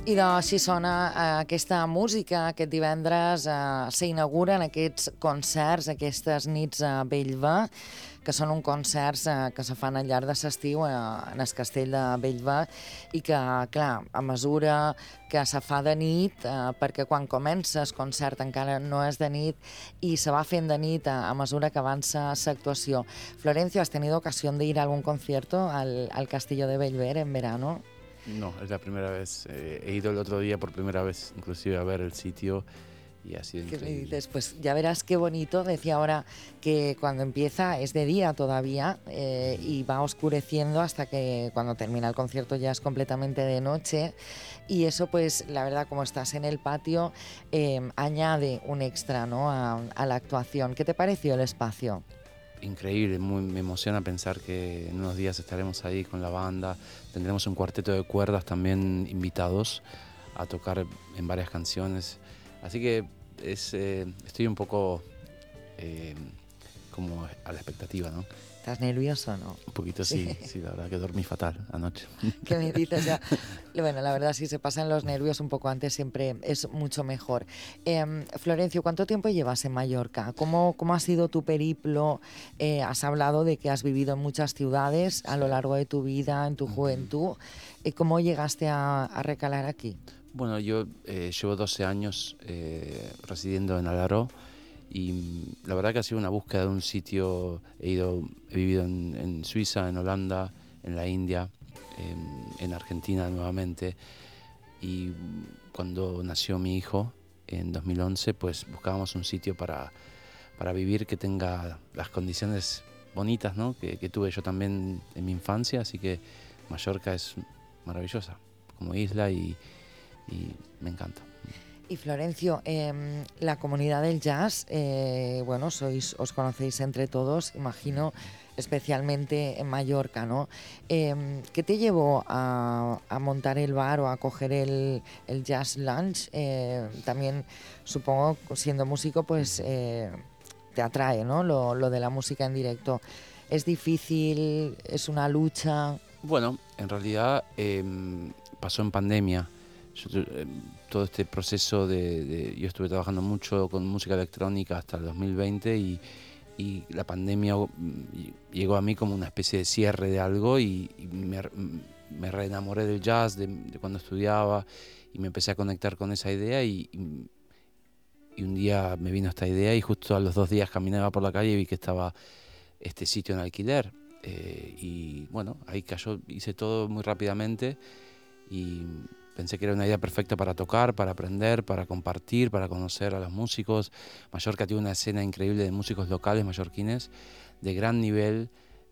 I doncs si sona aquesta música, aquest divendres s'inauguren aquests concerts, aquestes nits a Bellver, que són uns concerts que se fan al llarg de l'estiu en el castell de Bellver i que, clar, a mesura que se fa de nit, perquè quan comença el concert encara no és de nit i se va fent de nit a mesura que avança l'actuació. Florencio, ¿has tenido ocasión de ir a algún concierto al Castillo de Bellver en verano? No, es la primera vez. He ido el otro día por primera vez, inclusive a ver el sitio y ha sido increíble. ¿Qué me dices? Pues ya verás qué bonito. Decía ahora que cuando empieza es de día todavía y va oscureciendo hasta que cuando termina el concierto ya es completamente de noche. Y eso, pues, la verdad, como estás en el patio, añade un extra, ¿no?, a la actuación. ¿Qué te pareció el espacio? Increíble, me emociona pensar que en unos días estaremos ahí con la banda. Tendremos un cuarteto de cuerdas también invitados a tocar en varias canciones. Así que estoy un poco como a la expectativa, ¿no? ¿Estás nervioso o no? Un poquito sí, la verdad que dormí fatal anoche. ¿Qué me dices? Ya, bueno, la verdad, si se pasan los nervios un poco antes siempre es mucho mejor. Florencio, ¿cuánto tiempo llevas en Mallorca? ¿Cómo ha sido tu periplo? Has hablado de que has vivido en muchas ciudades a lo largo de tu vida, en tu juventud. ¿Cómo llegaste a recalar aquí? Bueno, yo llevo 12 años residiendo en Alaró. Y la verdad que ha sido una búsqueda de un sitio. He vivido en Suiza, en Holanda, en la India, en Argentina nuevamente. Y cuando nació mi hijo en 2011, pues buscábamos un sitio para vivir que tenga las condiciones bonitas, ¿no?, que tuve yo también en mi infancia. Así que Mallorca es maravillosa como isla y me encanta. Y Florencio, la comunidad del jazz, bueno, os conocéis entre todos, imagino, especialmente en Mallorca, ¿no? ¿Qué te llevó a montar el bar o a coger el Jazz Lunch? También, supongo, siendo músico, pues te atrae, ¿no?, lo de la música en directo. ¿Es difícil? ¿Es una lucha? Bueno, en realidad pasó en pandemia. Todo este proceso yo estuve trabajando mucho con música electrónica hasta el 2020 y la pandemia llegó a mí como una especie de cierre de algo y me reenamoré del jazz de cuando estudiaba y me empecé a conectar con esa idea y un día me vino esta idea y justo a los 2 días caminaba por la calle y vi que estaba este sitio en alquiler y bueno, ahí cayó, hice todo muy rápidamente y pensé que era una idea perfecta para tocar, para aprender, para compartir, para conocer a los músicos. Mallorca tiene una escena increíble de músicos locales mallorquines de gran nivel.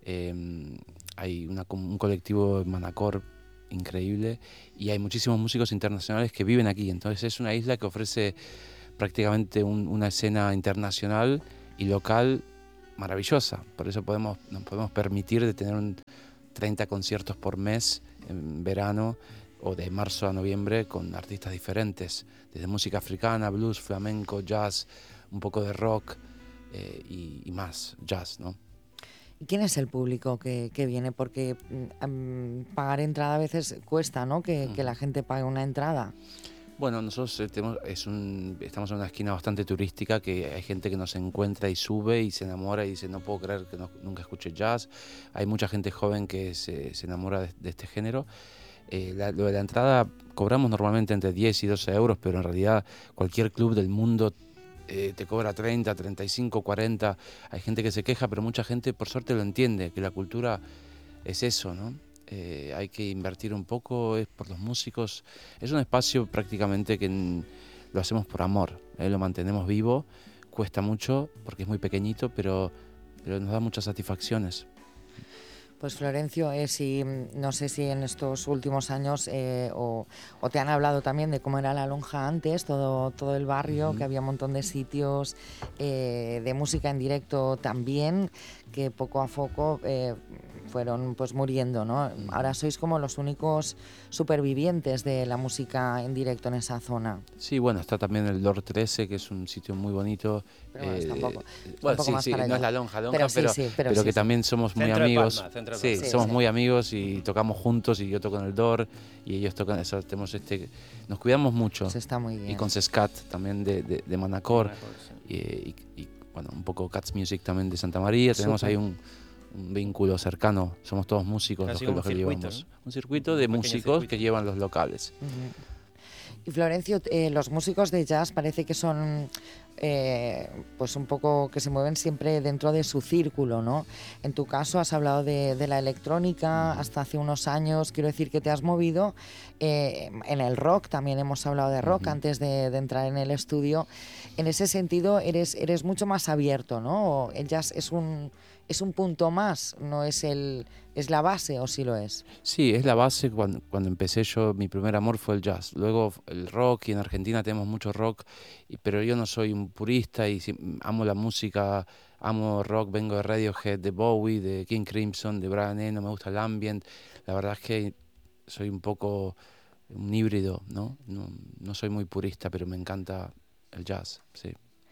Hay un colectivo en Manacor increíble y hay muchísimos músicos internacionales que viven aquí. Entonces es una isla que ofrece prácticamente una escena internacional y local maravillosa. Por eso nos podemos permitir de tener 30 conciertos por mes en verano o de marzo a noviembre con artistas diferentes, desde música africana, blues, flamenco, jazz, un poco de rock y más jazz, ¿no? ¿Quién es el público que viene? Porque pagar entrada a veces cuesta, ¿no?, que la gente pague una entrada. Bueno, nosotros estamos en una esquina bastante turística, que hay gente que nos encuentra y sube y se enamora y dice, no puedo creer que nunca escuché jazz. Hay mucha gente joven que se enamora de este género. Lo de la entrada cobramos normalmente entre 10 y 12 euros, pero en realidad cualquier club del mundo te cobra 30, 35, 40. Hay gente que se queja, pero mucha gente por suerte lo entiende, que la cultura es eso, ¿no? Hay que invertir un poco, es por los músicos. Es un espacio prácticamente que lo hacemos por amor, lo mantenemos vivo. Cuesta mucho porque es muy pequeñito, pero nos da muchas satisfacciones. Pues Florencio, no sé si en estos últimos años o te han hablado también de cómo era la lonja antes, todo el barrio, que había un montón de sitios de música en directo también, que poco a poco fueron pues muriendo, ¿no? Ahora sois como los únicos supervivientes de la música en directo en esa zona. Sí, bueno, está también el Lord 13, que es un sitio muy bonito. Pero bueno, está un poco sí, más sí, para no allá. es la lonja, Pero pero, sí, pero sí, que sí. también somos muy Centro de amigos. Palma, centro de Sí, Palma. somos Sí. muy amigos y tocamos juntos y yo toco en el DOR y ellos tocan, eso, tenemos nos cuidamos mucho. Eso está muy bien. Y con Sescat también de Manacor. Sí. Y bueno, un poco Cats Music también de Santa María. Tenemos Súper. ahí un vínculo cercano. Somos todos músicos Casi los que un circuito, llevamos. ¿no? Un circuito de Un pequeño músicos circuito. que llevan los locales. Y Florencio, los músicos de jazz parece que son pues un poco que se mueven siempre dentro de su círculo, ¿no? En tu caso has hablado de la electrónica hasta hace unos años, quiero decir que te has movido en el rock, también hemos hablado de rock antes de entrar en el estudio. En ese sentido eres mucho más abierto, ¿no? El jazz es un punto más, no es la base, o sí lo es. Sí, es la base. Cuando empecé yo, mi primer amor fue el jazz. Luego el rock, y en Argentina tenemos mucho rock, pero yo no soy un purista y amo la música, amo rock, vengo de Radiohead, de Bowie, de King Crimson, de Brian Eno, me gusta el ambient. La verdad es que soy un poco un híbrido, ¿no? No soy muy purista, pero me encanta el jazz, sí.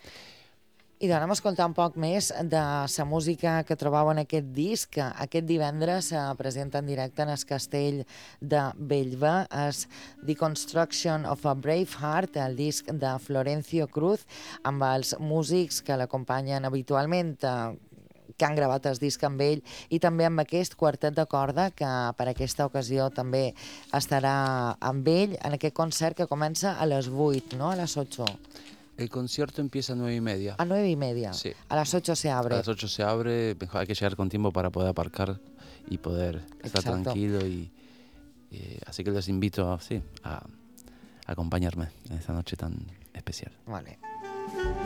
I d'anem a escoltar un poc més de la música que trobau en aquest disc. Aquest divendres se presenta en directe en el castell de Bellver. És The Construction of a Brave Heart, el disc de Florencio Cruz, amb els músics que l'acompanyen habitualment, que han gravat el disc amb ell, i també amb aquest quartet de corda que per aquesta ocasió també estarà amb ell en aquest concert que comença a les 8, no? A les 8. El concierto empieza a 9:30. A 9:30. Sí. A las 8 se abre. A las 8 se abre, mejor hay que llegar con tiempo para poder aparcar y poder estar Exacto. tranquilo. Así que los invito a acompañarme en esta noche tan especial. Vale.